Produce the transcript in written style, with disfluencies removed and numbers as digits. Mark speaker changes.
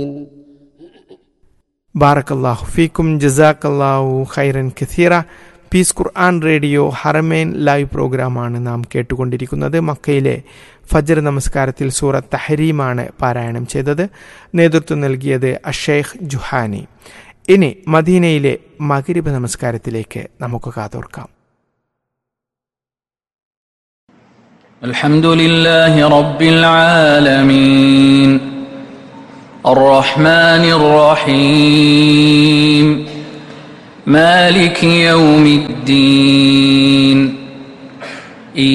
Speaker 1: ബാറക്കല്ലാഹു ഫീക്കും ജസാക്കല്ലാഹു ഖൈറൻ കസീറ. പീസ് ഖുർആൻ റേഡിയോ ഹറമൈൻ ലൈവ് പ്രോഗ്രാമാണ് നാം കേട്ടുകൊണ്ടിരിക്കുന്നത്. മക്കയിലെ ഫജ്ർ നമസ്കാരത്തിൽ സൂറത്ത് തഹരീമാണ് പാരായണം ചെയ്തത്. നേതൃത്വം നൽകിയത് അഷേഖ് ജുഹാനി. ഇനി മദീനയിലെ മഗ്രിബ് നമസ്കാരത്തിലേക്ക് നമുക്ക് കാതോർക്കാം.
Speaker 2: അൽഹംദുലില്ലാഹി റബ്ബിൽ ആലമീൻ അർറഹ്മാനിർ റഹീം മാലികി യൗമിദ്ദീൻ